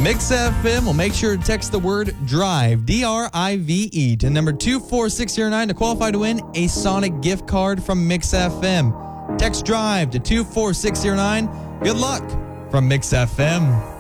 Mix FM will make sure to text the word DRIVE, D-R-I-V-E, to number 24609 to qualify to win a Sonic gift card from Mix FM. Text DRIVE to 24609. Good luck from Mix FM.